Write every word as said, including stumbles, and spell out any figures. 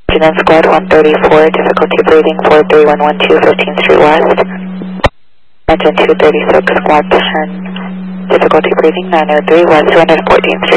Engine Squad one thirty-four, difficulty breathing four three one one two, fifteenth Street West. Engine two thirty-six, Squad ten, difficulty breathing nine oh three West, two hundred fourteenth Street.